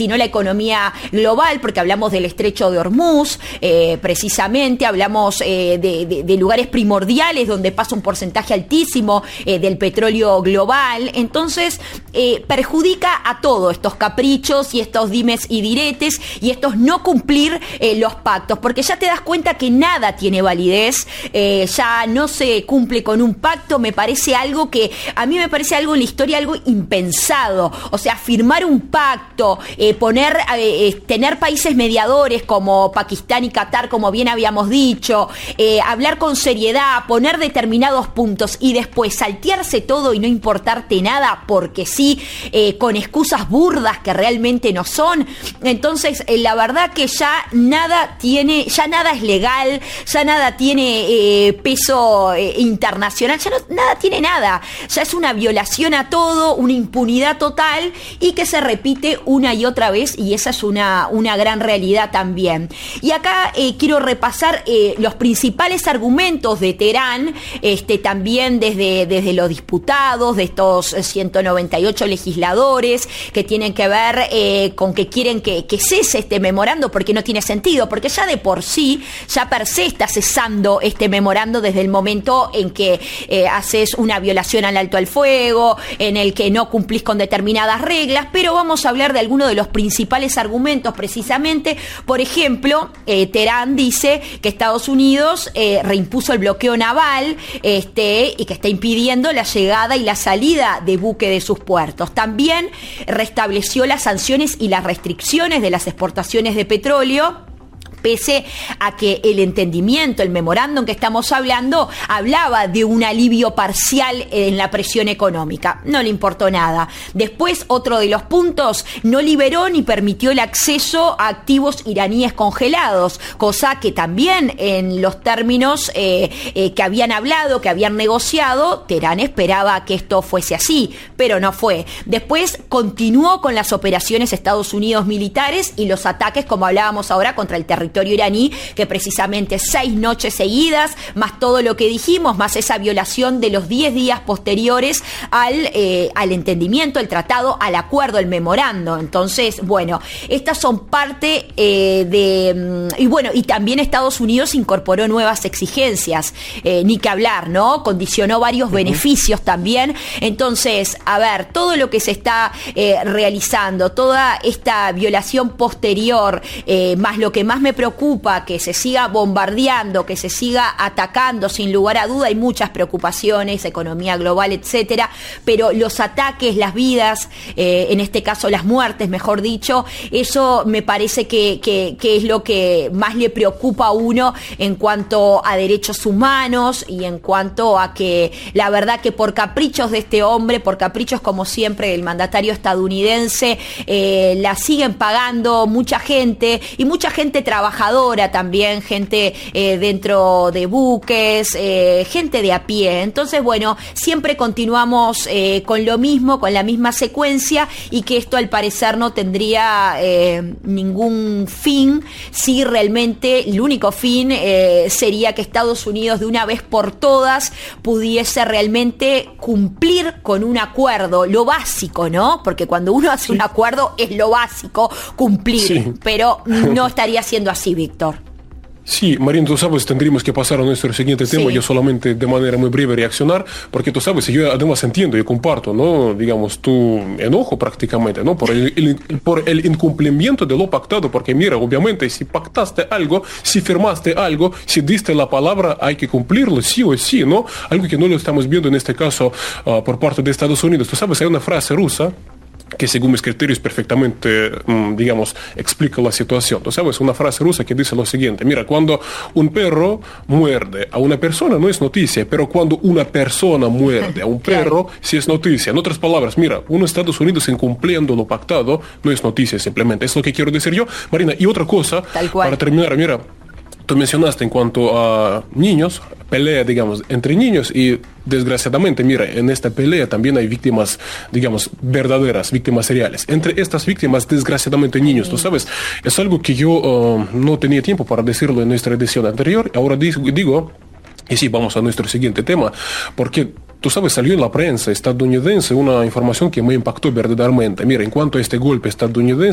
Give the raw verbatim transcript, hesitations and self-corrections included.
sino la economía global, porque hablamos del estrecho de Hormuz, eh, precisamente, hablamos eh, de, de, de lugares primordiales donde pasa un porcentaje altísimo eh, del petróleo global. Entonces, eh, perjudica a todos estos caprichos y estos dimes y diretes y estos no cumplir eh, los pactos, porque ya te das cuenta que nada tiene validez, eh, ya no se cumple con un pacto. Me parece algo que, a mí me parece algo en la historia, algo impensado. O sea, firmar un pacto, eh, poner, eh, tener países mediadores como Pakistán y Qatar, como bien habíamos dicho, eh, hablar con seriedad, poner determinados puntos y después saltearse todo y no importarte nada porque sí, eh, con excusas burdas que realmente no son. Entonces, eh, la verdad que ya nada tiene, ya nada es legal, ya nada tiene eh, peso eh, internacional, ya no, nada tiene nada, ya es una violación a todo, una impunidad total y que se repite una y otra vez, y esa es una, una gran realidad también. Y acá eh, quiero repasar eh, los principales argumentos de Teherán, este, también desde, desde los diputados, de estos ciento noventa y ocho legisladores que tienen que ver eh, con que quieren que, que cese este memorando, porque no tiene sentido, porque ya de por sí, ya per se está cesando este memorando desde el momento en que eh, haces una violación al alto al fuego, en el que no cumplís con determinadas reglas. Pero vamos a hablar de algunos de los principales argumentos precisamente. Por ejemplo, eh, Teherán dice que Estados Unidos eh, reimpuso el bloqueo naval este, y que está impidiendo la llegada y la salida de buques de sus puertos. También restableció las sanciones y las restricciones de las exportaciones de petróleo, pese a que el entendimiento, el memorándum que estamos hablando, hablaba de un alivio parcial en la presión económica. No le importó nada. Después, otro de los puntos, no liberó ni permitió el acceso a activos iraníes congelados, cosa que también en los términos eh, eh, que habían hablado, que habían negociado, Teherán esperaba que esto fuese así, pero no fue. Después, continuó con las operaciones Estados Unidos militares y los ataques, como hablábamos ahora, contra el territorio iraní, que precisamente seis noches seguidas, más todo lo que dijimos, más esa violación de los diez días posteriores al, eh, al entendimiento, el tratado, al acuerdo, el memorando. Entonces, bueno, estas son parte eh, de... Y bueno, y también Estados Unidos incorporó nuevas exigencias, eh, ni que hablar, ¿no? Condicionó varios uh-huh. beneficios también. Entonces, a ver, todo lo que se está eh, realizando, toda esta violación posterior, eh, más lo que más me preocupa, que se siga bombardeando, que se siga atacando, sin lugar a duda hay muchas preocupaciones, economía global, etcétera, pero los ataques, las vidas, eh, en este caso las muertes, mejor dicho, eso me parece que, que, que es lo que más le preocupa a uno en cuanto a derechos humanos y en cuanto a que la verdad que por caprichos de este hombre, por caprichos como siempre del mandatario estadounidense, eh, la siguen pagando mucha gente y mucha gente trabajadora también, gente eh, dentro de buques, eh, gente de a pie. Entonces, bueno, siempre continuamos eh, con lo mismo, con la misma secuencia, y que esto al parecer no tendría eh, ningún fin, si realmente el único fin eh, sería que Estados Unidos de una vez por todas pudiese realmente cumplir con un acuerdo, lo básico, ¿no? Porque cuando uno hace un acuerdo es lo básico, cumplir, sí. Pero no estaría siendo así, Víctor. Sí, Marina, tú sabes, tendríamos que pasar a nuestro siguiente tema. Sí. Yo solamente de manera muy breve reaccionar, porque tú sabes, yo además entiendo y comparto, ¿no? Digamos, tu enojo prácticamente, ¿no? Por el, el, por el incumplimiento de lo pactado, porque mira, obviamente, si pactaste algo, si firmaste algo, si diste la palabra, hay que cumplirlo, sí o sí, ¿no? Algo que no lo estamos viendo en este caso uh, por parte de Estados Unidos. Tú sabes, hay una frase rusa que según mis criterios perfectamente, digamos, explica la situación. Tú sabes, una frase rusa que dice lo siguiente: mira, cuando un perro muerde a una persona no es noticia, pero cuando una persona muerde a un perro, sí es noticia. En otras palabras, mira, un Estados Unidos incumpliendo lo pactado no es noticia simplemente. Es lo que quiero decir yo, Marina. Y otra cosa, para terminar, mira, tú mencionaste en cuanto a niños, pelea, digamos, entre niños y desgraciadamente, mira, en esta pelea también hay víctimas, digamos, verdaderas, víctimas reales. Entre estas víctimas, desgraciadamente, niños, tú sabes, es algo que yo uh, no tenía tiempo para decirlo en nuestra edición anterior. Ahora digo, digo, y sí, vamos a nuestro siguiente tema, porque tú sabes, salió en la prensa estadounidense una información que me impactó verdaderamente. Mira, en cuanto a este golpe estadounidense,